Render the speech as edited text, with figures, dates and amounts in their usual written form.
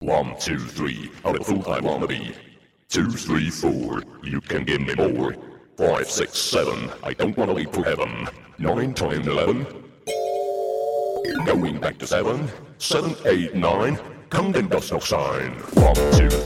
1, 2, 3, I'm a fool I wanna be. 2, 3, 4, you can give me more. 5, 6, 7, I don't wanna wait for heaven. 9, 10, 11, going back to 7, 7, 8, 9, come then does no sign. 1, 2,